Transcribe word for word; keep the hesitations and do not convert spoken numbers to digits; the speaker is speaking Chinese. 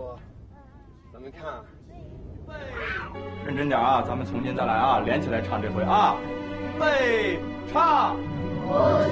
说，咱们看， 认真点啊，咱们重新再来啊，连起来唱这回啊，备唱。